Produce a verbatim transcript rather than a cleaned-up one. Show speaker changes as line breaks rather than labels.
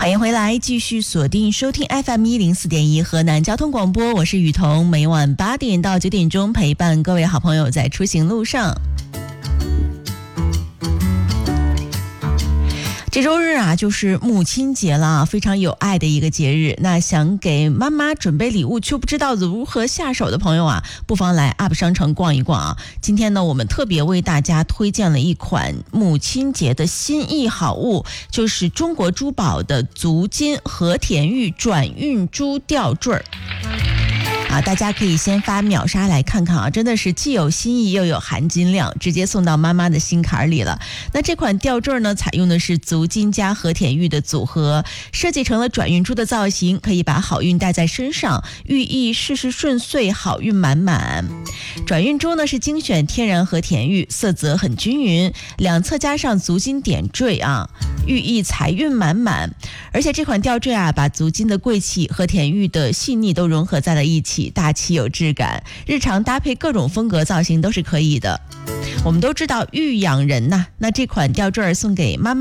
欢迎回来，继续锁定收听 F M 一零四点一河南交通广播，我是雨桐，每晚八点到九点钟陪伴各位好朋友在出行路上。这周日啊，就是母亲节了，非常有爱的一个节日。那想给妈妈准备礼物却不知道如何下手的朋友啊，不妨来 U P 商城逛一逛啊。今天呢，我们特别为大家推荐了一款母亲节的心意好物，就是中国珠宝的足金和田玉转运珠吊坠儿。啊，大家可以先发秒杀来看看啊，真的是既有心意又有含金量，直接送到妈妈的心坎里了。那这款吊坠呢，采用的是足金加和田玉的组合，设计成了转运珠的造型，可以把好运带在身上，寓意事事顺遂，好运满满。转运珠呢是精选天然和田玉，色泽很均匀，两侧加上足金点缀啊，寓意财运满满。而且这款吊坠啊，把足金的贵气和田玉的细腻都融合在了一起，大气有质感，日常搭配各种风格造型都是可以的。我们都知道玉养人呐、啊，那这款吊坠送给妈妈